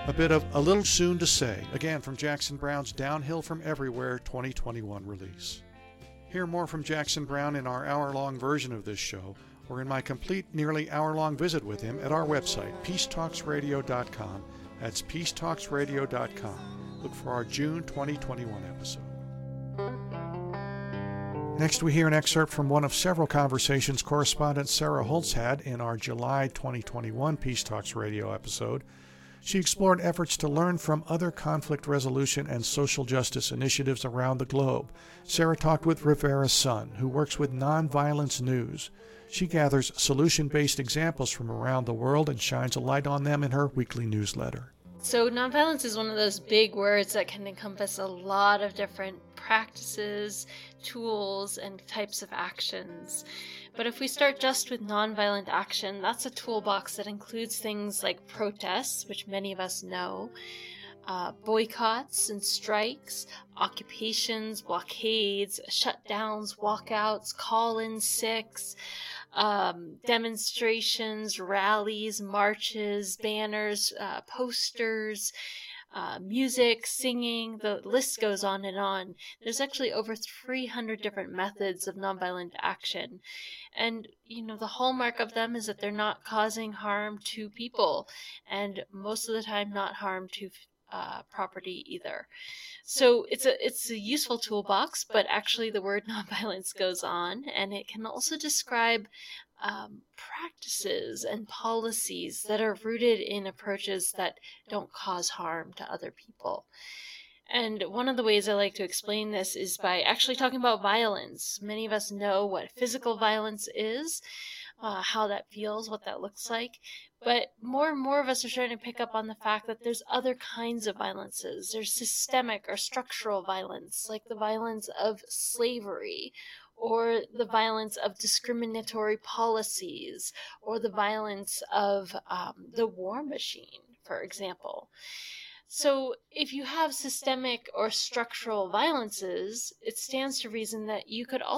A bit of A Little Soon to Say, again from Jackson Browne's Downhill from Everywhere 2021 release. Hear more from Jackson Browne in our hour-long version of this show, or in my complete, nearly hour-long visit with him at our website, peacetalksradio.com. That's peacetalksradio.com. Look for our June 2021 episode. Next, we hear an excerpt from one of several conversations correspondent Sarah Holtz had in our July 2021 Peace Talks Radio episode. She explored efforts to learn from other conflict resolution and social justice initiatives around the globe. Sarah talked with Rivera Sun, who works with Nonviolence News. She gathers solution-based examples from around the world and shines a light on them in her weekly newsletter. So nonviolence is one of those big words that can encompass a lot of different practices, tools, and types of actions. But if we start just with nonviolent action, that's a toolbox that includes things like protests, which many of us know, boycotts and strikes, occupations, blockades, shutdowns, walkouts, call-in sicks, demonstrations, rallies, marches, banners, posters, music, singing, the list goes on and on. There's actually over 300 different methods of nonviolent action. And, the hallmark of them is that they're not causing harm to people, and most of the time not harm to property either. So it's a useful toolbox, but actually the word nonviolence goes on, and it can also describe practices and policies that are rooted in approaches that don't cause harm to other people. And one of the ways I like to explain this is by actually talking about violence. Many of us know what physical violence is, how that feels, what that looks like. But more and more of us are starting to pick up on the fact that there's other kinds of violences. There's systemic or structural violence, like the violence of slavery, or the violence of discriminatory policies, or the violence of the war machine, for example. So if you have systemic or structural violences, it stands to reason that you could also